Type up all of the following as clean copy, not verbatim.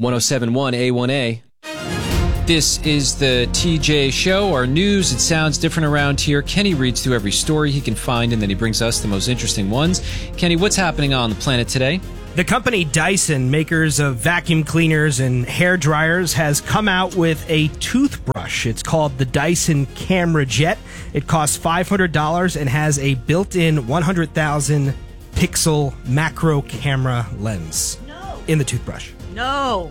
1071 A1A. This is the TJ Show. Our news, it sounds different around here. Kenny reads through every story he can find, and then he brings us the most interesting ones. Kenny, what's happening on the planet today? The company Dyson, makers of vacuum cleaners and hair dryers, has come out with a toothbrush. It's called the Dyson Camera Jet. It costs $500 and has a built-in 100,000 pixel macro camera lens in the toothbrush. No.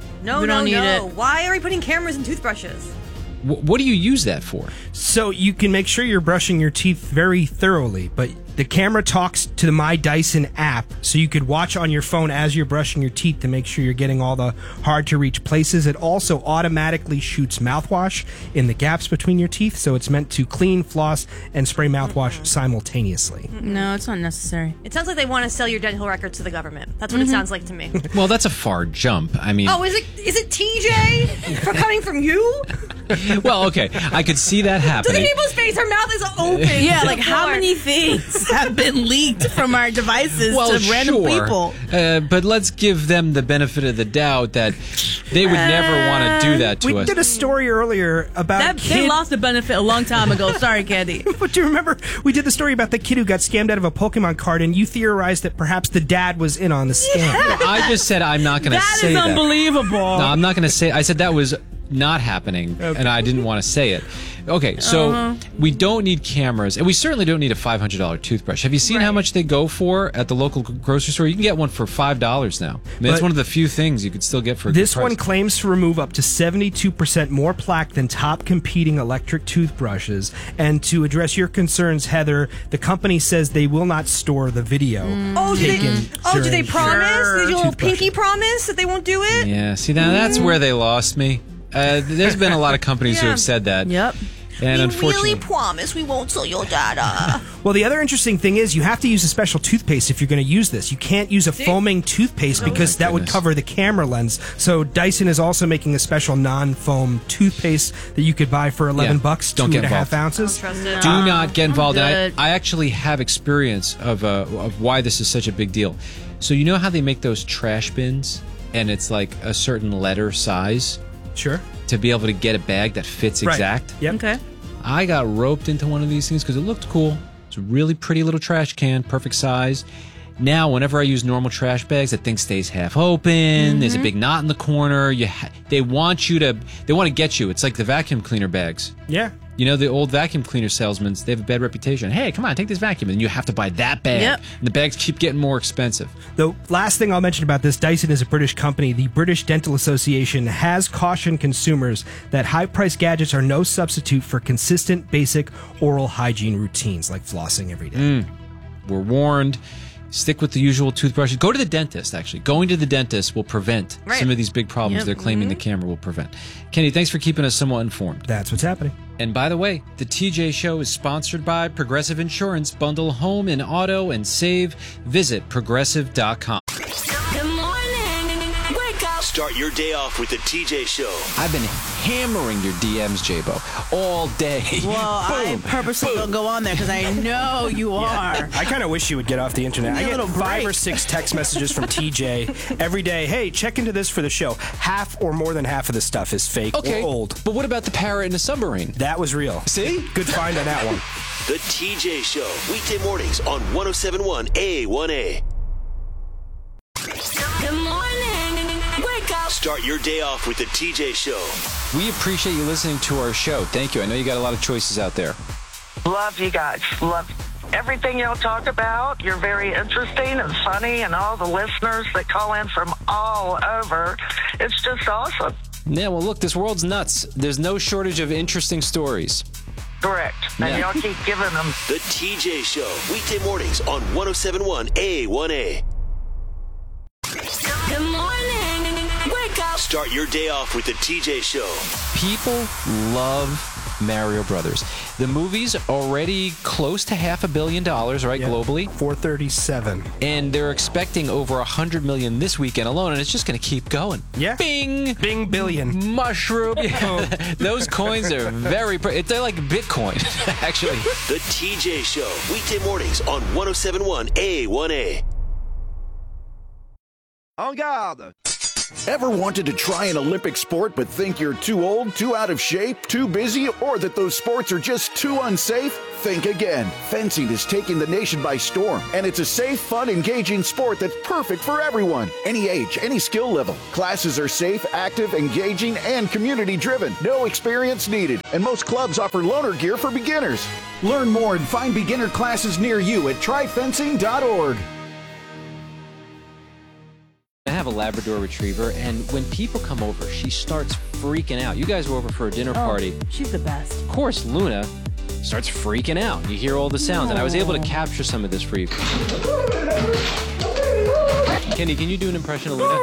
Why are we putting cameras in toothbrushes? What do you use that for? So you can make sure you're brushing your teeth very thoroughly, but the camera talks to the My Dyson app, so you could watch on your phone as you're brushing your teeth to make sure you're getting all the hard-to-reach places. It also automatically shoots mouthwash in the gaps between your teeth, so it's meant to clean, floss, and spray mouthwash simultaneously. No, it's not necessary. It sounds like they want to sell your dental records to the government. That's what it sounds like to me. Well, that's a far jump. I mean... Oh, is it TJ? For coming from you? Well, okay. I could see that happening. Look at people's face. Her mouth is open. Yeah, like how many things have been leaked from our devices to random people? But let's give them the benefit of the doubt that they would never want to do that to us. We did a story earlier about They lost the benefit a long time ago. Sorry, Candy. But do you remember we did the story about the kid who got scammed out of a Pokemon card, and you theorized that perhaps the dad was in on the scam? Yeah. I just said I'm not going to say that. That is unbelievable. No, I'm not going to say. I said that was not happening, and I didn't want to say it. Okay, so we don't need cameras, and we certainly don't need a $500 toothbrush. Have you seen how much they go for at the local grocery store? You can get one for $5 now. I mean, that's one of the few things you could still get for a good price. This one claims to remove up to 72% more plaque than top competing electric toothbrushes. And to address your concerns, Heather, the company says they will not store the video. Do they promise? Did you little pinky promise that they won't do it? Yeah, see, now that's where they lost me. There's been a lot of companies who have said that. Yep. And we unfortunately, really promise we won't sell your data. Well, the other interesting thing is you have to use a special toothpaste if you're going to use this. You can't use a foaming toothpaste because that would cover the camera lens. So Dyson is also making a special non-foam toothpaste that you could buy for $11, Don't get 2.5 ounces. do not get involved. And good. I actually have experience of why this is such a big deal. So you know how they make those trash bins, and it's like a certain letter size? Sure. To be able to get a bag that fits exact. Yep. Okay. I got roped into one of these things because it looked cool. It's a really pretty little trash can, perfect size. Now, whenever I use normal trash bags, that thing stays half open. There's a big knot in the corner. They want to get you. It's like the vacuum cleaner bags. Yeah. You know, the old vacuum cleaner salesmen, they have a bad reputation. Hey, come on, take this vacuum. And you have to buy that bag. Yep. And the bags keep getting more expensive. The last thing I'll mention about this, Dyson is a British company. The British Dental Association has cautioned consumers that high-priced gadgets are no substitute for consistent, basic oral hygiene routines like flossing every day. We're warned. Stick with the usual toothbrushes. Go to the dentist, actually. Going to the dentist will prevent some of these big problems they're claiming the camera will prevent. Kenny, thanks for keeping us somewhat informed. That's what's happening. And by the way, the TJ Show is sponsored by Progressive Insurance. Bundle home and auto and save. Visit Progressive.com. Good morning. Wake up. Start your day off with the TJ Show. I've been hammering your DMs, J-Bo, all day. Well, I purposely don't go on there because I know you are. I kind of wish you would get off the internet. I get 5 or 6 text messages from TJ every day. Hey, check into this for the show. Half or more than half of the stuff is fake or old. But what about the parrot in the submarine? That was real. See? Good find on that one. The TJ Show. Weekday mornings on 1071 A1A. Good morning. Wake up. Start your day off with the TJ Show. We appreciate you listening to our show. Thank you. I know you got a lot of choices out there. Love you guys. Love everything y'all talk about. You're very interesting and funny, and all the listeners that call in from all over. It's just awesome. Yeah, well, look, this world's nuts. There's no shortage of interesting stories. Correct. And y'all keep giving them. The TJ Show. Weekday mornings on 1071 A1A. Good morning. Wake up. Start your day off with the TJ Show. People love Mario Brothers. The movie's already close to $500 million, right, globally? 437. And they're expecting over 100 million this weekend alone, and it's just going to keep going. Yeah. Bing! Bing billion. Mushroom. Those coins are they're like Bitcoin, actually. The TJ Show. Weekday mornings on 1071 A1A. En garde! Ever wanted to try an Olympic sport but think you're too old, too out of shape, too busy, or that those sports are just too unsafe? Think again. Fencing is taking the nation by storm, and it's a safe, fun, engaging sport that's perfect for everyone. Any age, any skill level. Classes are safe, active, engaging, and community-driven. No experience needed, and most clubs offer loaner gear for beginners. Learn more and find beginner classes near you at tryfencing.org. I have a Labrador Retriever, and when people come over, she starts freaking out. You guys were over for a dinner party. She's the best. Of course, Luna starts freaking out. You hear all the sounds, and I was able to capture some of this for you. Kenny, can you do an impression of Luna?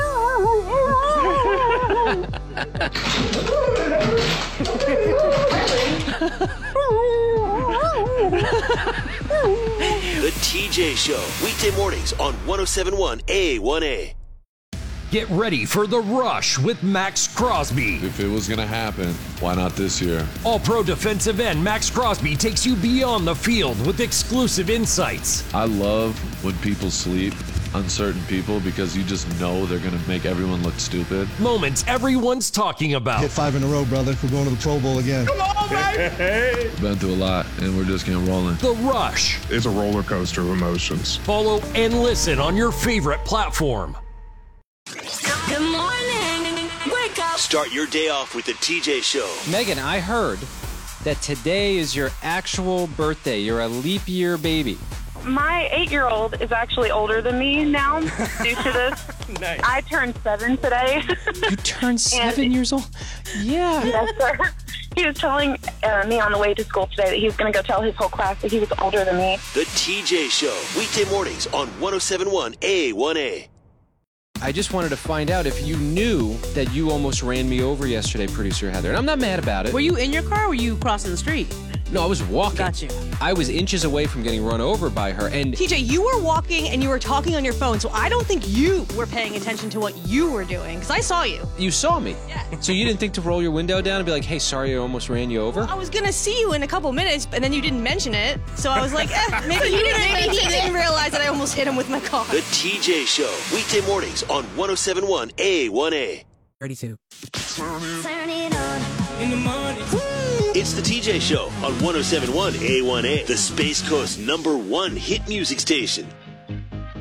The TJ Show, weekday mornings on 107.1 A1A. Get ready for The Rush with Max Crosby. If it was going to happen, why not this year? All-pro defensive end Max Crosby takes you beyond the field with exclusive insights. I love when people sleep on certain people because you just know they're going to make everyone look stupid. Moments everyone's talking about. Hit 5 in a row, brother. We're going to the Pro Bowl again. Come on, baby! Been through a lot, and we're just getting rolling. The Rush. It's a roller coaster of emotions. Follow and listen on your favorite platform. Good morning. Wake up. Start your day off with the TJ Show. Megan, I heard that today is your actual birthday. You're a leap year baby. My 8-year-old is actually older than me now due to this. Nice. I turned 7 today. You turned 7 years old? Yeah. Yes, sir. He was telling me on the way to school today that he was going to go tell his whole class that he was older than me. The TJ Show, weekday mornings on 107.1 A1A. I just wanted to find out if you knew that you almost ran me over yesterday, producer Heather. And I'm not mad about it. Were you in your car or were you crossing the street? No, I was walking. Got you. I was inches away from getting run over by her. And TJ, you were walking and you were talking on your phone, so I don't think you were paying attention to what you were doing, because I saw you. You saw me? Yeah. So you didn't think to roll your window down and be like, hey, sorry I almost ran you over? I was going to see you in a couple minutes, and then you didn't mention it, so I was like, maybe he didn't realize that I almost hit him with my car. The TJ Show, weekday mornings on 107.1 A1A. 32. Turn it on. In the morning. It's the TJ Show on 107.1 A1A, the Space Coast #1 hit music station.